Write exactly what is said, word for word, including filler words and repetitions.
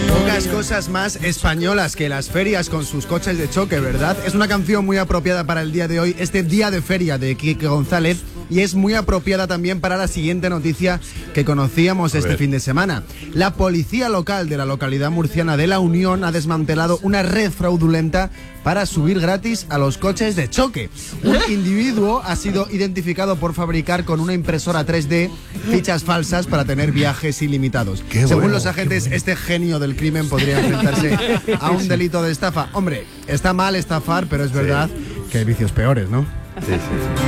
Pocas cosas más españolas que las ferias con sus coches de choque, ¿verdad? Es una canción muy apropiada para el día de hoy, este día de feria de Quique González, y es muy apropiada también para la siguiente noticia que conocíamos este fin de semana. La policía local de la localidad murciana de La Unión ha desmantelado una red fraudulenta para subir gratis a los coches de choque. Un individuo ha sido identificado por fabricar con una impresora tres D fichas falsas para tener viajes ilimitados. Qué Según bueno, los agentes, bueno. este genio del crimen podría enfrentarse a un delito de estafa. Hombre, está mal estafar, pero es verdad que hay vicios peores, ¿no? Sí, sí, sí.